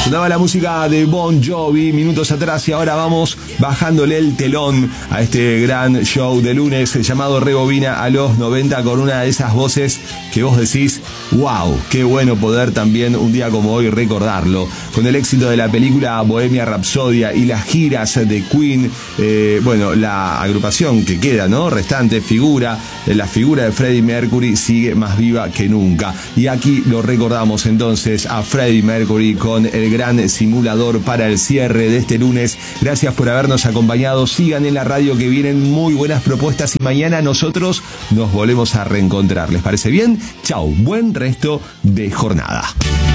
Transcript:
Sonaba la música de Bon Jovi minutos atrás y ahora vamos bajándole el telón a este gran show de lunes llamado Rebobina a los 90 con una de esas voces que vos decís, wow, qué bueno poder también un día como hoy recordarlo. Con el éxito de la película Bohemia Rhapsodia y las giras de Queen, bueno, la agrupación que queda, ¿no? Restante figura, la figura de Freddie Mercury sigue más viva que nunca. Y aquí lo recordamos entonces a Freddie Mercury con el gran simulador para el cierre de este lunes. Gracias por habernos acompañado. Sigan en la radio que vienen muy buenas propuestas y mañana nosotros nos volvemos a reencontrar. ¿Les parece bien? Chau, buen resto de jornada.